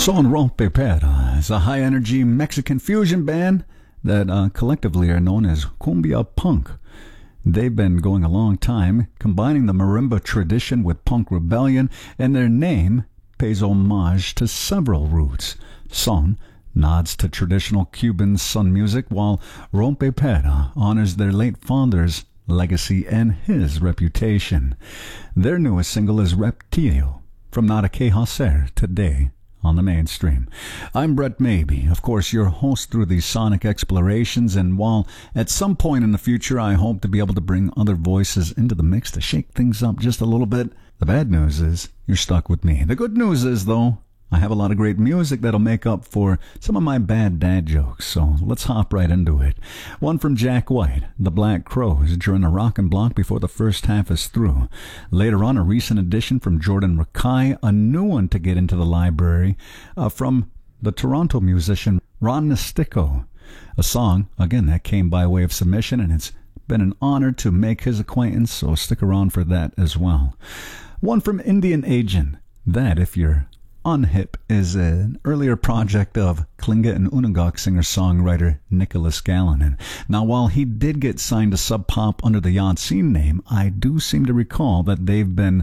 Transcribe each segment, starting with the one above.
Son Rompepera is a high-energy Mexican fusion band that collectively are known as Cumbia Punk. They've been going a long time, combining the marimba tradition with punk rebellion, and their name pays homage to several roots. Son nods to traditional Cuban son music, while Rompepera honors their late father's legacy and his reputation. Their newest single is Reptilio, from Nada Que Hacer, today on the mainstream. I'm Brett Maybe, of course, your host through these sonic explorations, and while at some point in the future I hope to be able to bring other voices into the mix to shake things up just a little bit, the bad news is you're stuck with me. The good news is, though, I have a lot of great music that'll make up for some of my bad dad jokes, so let's hop right into it. One from Jack White, The Black Crowes, during a rockin' block before the first half is through. Later on, a recent addition from Jordan Rakei, a new one to get into the library from the Toronto musician Ron Nestico. A song, again, that came by way of submission, and it's been an honor to make his acquaintance, so stick around for that as well. One from Indian Agent, that, if you're unhip, is an earlier project of Kalinga and Unagak singer-songwriter Nicholas Galinan. Now, while he did get signed to Sub Pop under the Yasin name, I do seem to recall that they've been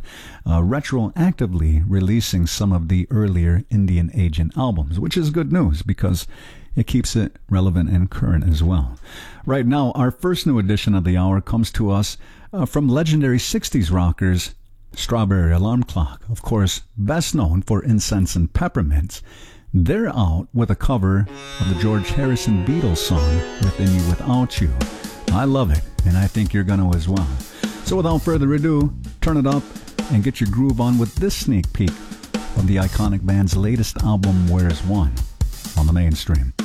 retroactively releasing some of the earlier Indian Agent albums, which is good news because it keeps it relevant and current as well. Right now, our first new edition of the hour comes to us from legendary 60s rockers Strawberry Alarm Clock, of course, best known for Incense and Peppermints. They're out with a cover of the George Harrison Beatles song, Within You Without You. I love it, and I think you're going to as well. So without further ado, turn it up and get your groove on with this sneak peek of the iconic band's latest album, Where's One, on the mainstream.